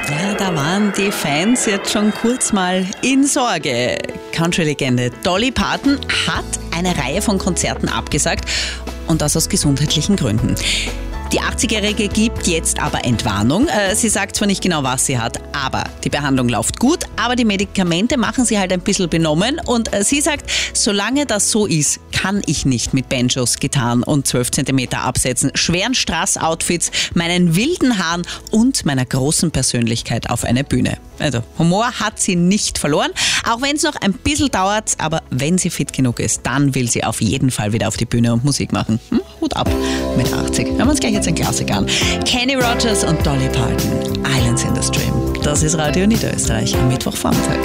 Ja, da waren die Fans jetzt schon kurz mal in Sorge. Country-Legende Dolly Parton hat eine Reihe von Konzerten abgesagt und das aus gesundheitlichen Gründen. Die 80-Jährige gibt jetzt aber Entwarnung. Sie sagt zwar nicht genau, was sie hat, aber die Behandlung läuft gut, aber die Medikamente machen sie halt ein bisschen benommen und sie sagt, solange das so ist, kann ich nicht mit Banjos, Gitarren und 12 cm absetzen, schweren Strass-Outfits, meinen wilden Haaren und meiner großen Persönlichkeit auf eine Bühne. Also Humor hat sie nicht verloren, auch wenn es noch ein bisschen dauert, aber wenn sie fit genug ist, dann will sie auf jeden Fall wieder auf die Bühne und Musik machen. Hut ab mit 80. Hören wir uns gleich jetzt ein Klassiker an. Kenny Rogers und Dolly Parton, Islands in the Stream. Das ist Radio Niederösterreich am Mittwochvormittag.